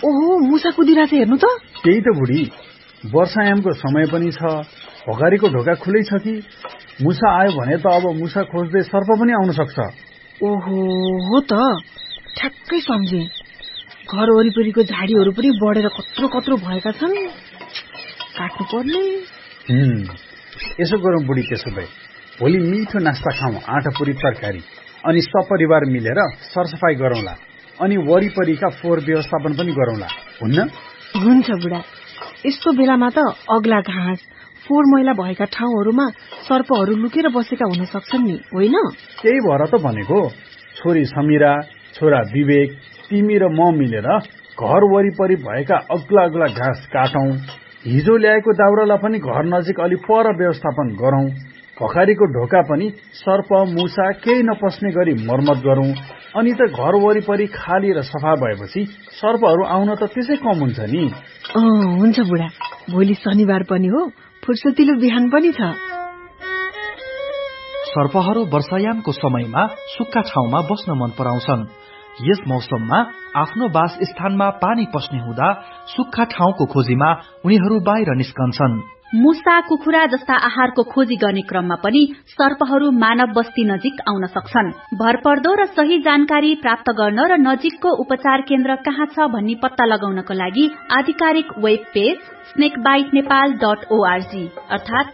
ओहो, मुसा कुदिरा छ, हेर्नु त। त्यही त बुढी, वर्षायामको समय पनि छ, भोकारीको ढोका खुलै छ कि मुसा आयो भने त अब मुसा खोज्दै सर्प पनि आउन सक्छ। ओहो, हो त, ठ्याक्कै सम्झे। घर वरिपरिको झाडीहरू पनि बढेर कत्रो कत्रो भएका छन्, काट्नु पर्ने। यसो गरौँ बुढी, त्यसो भए भोलि मिठो नास्ता खाउँ, आँटा पुरी तरकारी, अनि सपरिवार मिलेर सरसफाई गरौँला, अनि वरिपरिका फोहोर व्यवस्थापन पनि गरौँला, हुन्न? हुन्छ बुढा, यस्तो बेलामा त अग्ला घाँस फोहोर मैला भएका ठाउँहरूमा सर्पहरू लुकेर बसेका हुन सक्छन् नि, होइन? त्यही भएर त भनेको, छोरी समीरा, छोरा विवेक, तिमी र म मिलेर घर वरिपरि भएका अग्ला अग्ला घाँस काटौं, हिजो ल्याएको दाउरालाई पनि घर नजिक अलि पर व्यवस्थापन गरौं, भोकारीको ढोका पनि सर्प मुसा केही नपस्ने गरी मर्मत गरौं, अनि त घर वरिपरि खाली र सफा भएपछि सर्पहरू आउन त त्यसै कम हुन्छ नि। हुन्छ बुढा, भोलि शनिबार पनि हो, फुर्सतिलो बिहान पनि छ। सर्पहरू वर्षायामको समयमा सुक्खा ठाउँमा बस्न मन पराउँछन्। यस मौसममा आफ्नो वास स्थानमा पानी पस्ने हुँदा सुक्खा ठाउँको खोजीमा उनीहरू बाहिर निस्कन्छन्। मुसा, कुखुरा जस्ता आहारको खोजी गर्ने क्रममा पनि सर्पहरू मानव बस्ती नजिक आउन सक्छन्। भरपर्दो र सही जानकारी प्राप्त गर्न र नजिकको उपचार केन्द्र कहाँ छ भन्ने पत्ता लगाउनको लागि आधिकारिक वेब पेज snakebitenepal.org अर्थात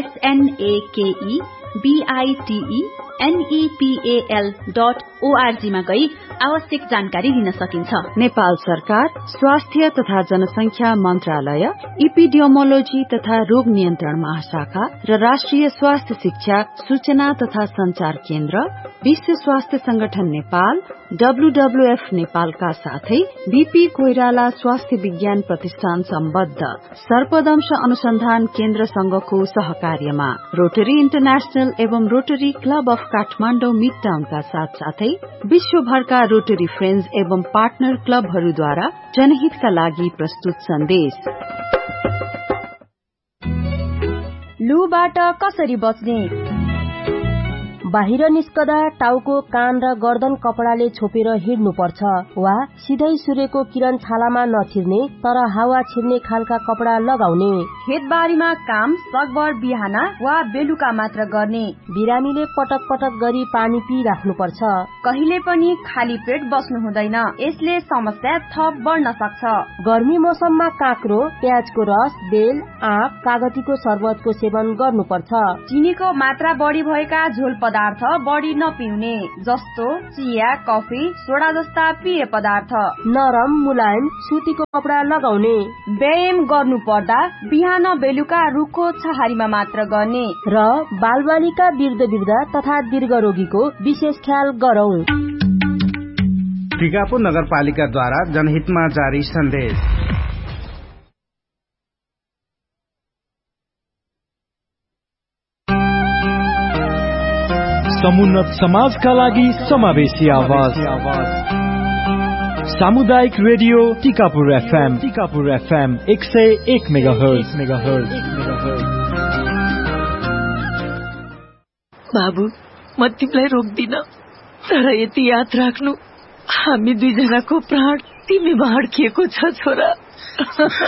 SNAKEBITENEPAL.org मा गई आवश्यक जानकारी लिन सकिन्छ। नेपाल सरकार स्वास्थ्य तथा जनसंख्या मन्त्रालय, इपिडियोमोलोजी तथा रोग नियन्त्रण महाशाखा र राष्ट्रिय स्वास्थ्य शिक्षा सूचना तथा संचार केन्द्र, विश्व स्वास्थ्य संगठन नेपाल, WWF नेपालका साथै बीपी कोइराला स्वास्थ्य विज्ञान प्रतिष्ठान सम्बद्ध सर्पदंश अनुसन्धान केन्द्र संघको सहकार्यमा रोटरी इन्टरनेशनल एवं rotary club of Kathmandu mid टाउनका साथसाथै विश्वभरका रोटरी फ्रेन्ड्स एवं पार्टनर क्लबहरूद्वारा जनहितका लागि प्रस्तुत सन्देश। लुबाट कसरी बच्ने? बाहिर निस्कदा टाउको, कान र गर्दन कपडाले छोपेर हिँड्नुपर्छ वा सिधै सूर्यको किरण छालामा नछिर्ने तर हावा छिर्ने खालका कपडा लगाउने। खेतबारीमा काम सकभर बिहान वा बेलुका मात्र गर्ने। बिरामीले पटक पटक गरी पानी पिइराख्नुपर्छ। कहिले पनि खाली पेट बस्नु हुँदैन, यसले समस्या थप बढ्न सक्छ। गर्मी मौसममा काँक्रो, प्याजको रस, बेल, आँप, कागतीको शरबतको सेवन गर्नुपर्छ। चिनीको मात्रा बढी भएका झोल पदार्थ बढी नपिउने, जस्तो चिया, कफी, सोडा जस्ता पेय पदार्थ। नरम मुलायम सुतीको कपडा लगाउने। व्यायाम गर्नु पर्दा बिहान बेलुका रुखो छहारीमा मात्र गर्ने र बालबालिका, वृद्ध तथा दीर्घ रोगीको विशेष ख्याल गरौं। टिकापुर नगरपालिकाद्वारा जनहितमा जारी सन्देश। समुन्नत समाजका लागि समावेशी आवाज। सामुदायिक रेडियो टिकापुर FM 101 मेगाहर्ज। बाबु, म तिमीलाई रोक्दिन, तर यति याद राख्नु, हामी दुईजनाको प्राण तिमीमा अड्किएको छ छोरा।